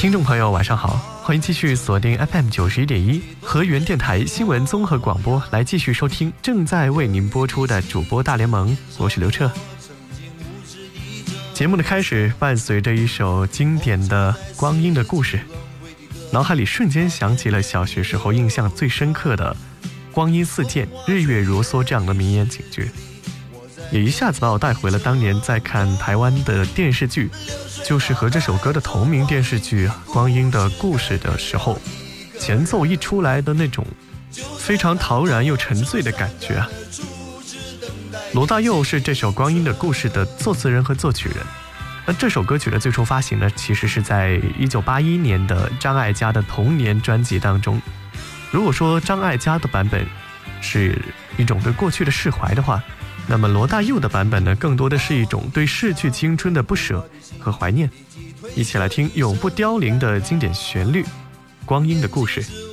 听众朋友晚上好，欢迎继续锁定 FM 91.1河源电台新闻综合广播，来继续收听正在为您播出的主播大联盟，我是刘彻。节目的开始伴随着一首经典的光阴的故事，脑海里瞬间想起了小学时候印象最深刻的光阴似箭，日月如梭这样的名言警句，也一下子把我带回了当年在看台湾的电视剧，就是和这首歌的同名电视剧《光阴的故事》的时候，前奏一出来的那种非常陶然又沉醉的感觉啊。罗大佑是这首《光阴的故事》的作词人和作曲人。那这首歌曲的最初发行呢，其实是在1981年的张艾嘉的同年专辑当中。如果说张艾嘉的版本是一种对过去的释怀的话，那么罗大佑的版本呢，更多的是一种对逝去青春的不舍和怀念。一起来听永不凋零的经典旋律《光阴的故事》。